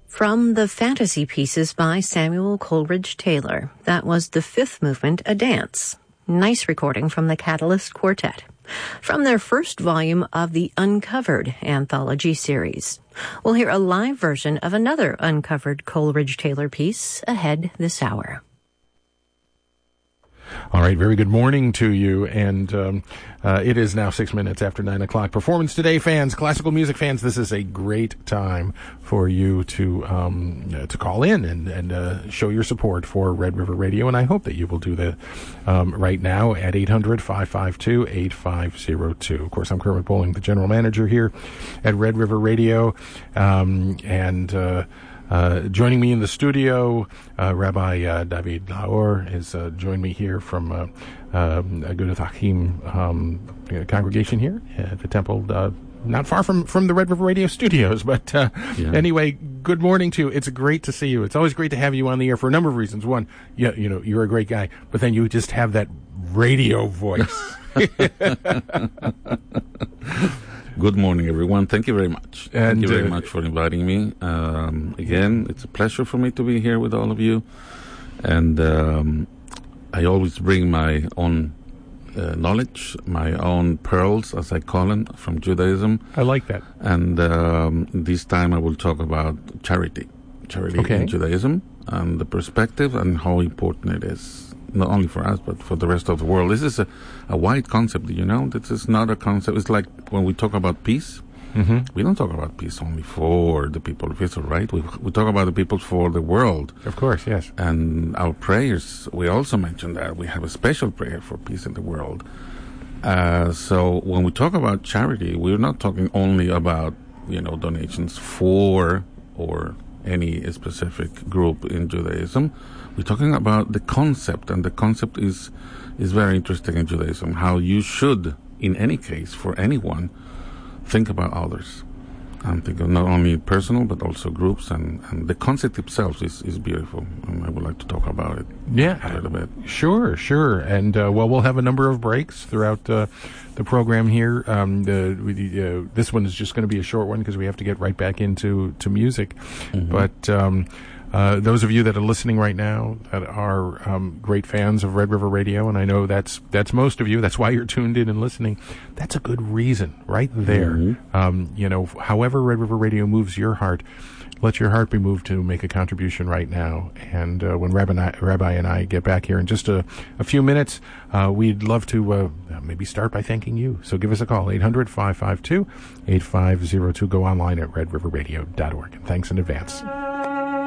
From the Fantasy Pieces by Samuel Coleridge Taylor, that was the fifth movement, A Dance. Nice recording from the Catalyst Quartet, from their first volume of the Uncovered anthology series. We'll hear a live version of another uncovered Coleridge Taylor piece ahead this hour. All right, very good morning to you, and it is now 6 minutes after 9 o'clock. Performance Today fans, classical music fans, this is a great time for you to call in and show your support for Red River Radio, and I hope that you will do that right now at 800-552-8502. Of course, I'm Kermit Bowling, the general manager here at Red River Radio, joining me in the studio, Rabbi David Laor has joined me here from Agudath Achim congregation here at the temple, not far from the Red River Radio studios. But anyway, good morning to you. It's great to see you. It's always great to have you on the air for a number of reasons. One, you know, you're a great guy, but then you just have that radio voice. Good morning, everyone. Thank you very much. Thank you very much for inviting me. Again, it's a pleasure for me to be here with all of you. And I always bring my own knowledge, my own pearls, as I call them, from Judaism. I like that. And this time I will talk about charity in Judaism, and the perspective and how important it is, not only for us, but for the rest of the world. This is a wide concept, you know. This is not a concept. It's like when we talk about peace, we don't talk about peace only for the people of Israel, right? We talk about the people for the world. Of course, yes. And our prayers, we also mentioned that we have a special prayer for peace in the world. So when we talk about charity, we're not talking only about, you know, donations for or any specific group in Judaism. We're talking about the concept, and the concept is very interesting in Judaism, how you should, in any case, for anyone, think about others. And think of not only personal, but also groups, and the concept itself is beautiful, and I would like to talk about it a little bit. Sure. And, we'll have a number of breaks throughout the program here. This one is just going to be a short one because we have to get right back into music. But those of you that are listening right now that are great fans of Red River Radio, and I know that's most of you, that's why you're tuned in and listening, that's a good reason right there. You know, however Red River Radio moves your heart, let your heart be moved to make a contribution right now. And when Rabbi and I get back here in just a few minutes, we'd love to maybe start by thanking you. So give us a call, 800-552-8502. Go online at redriverradio.org. And thanks in advance.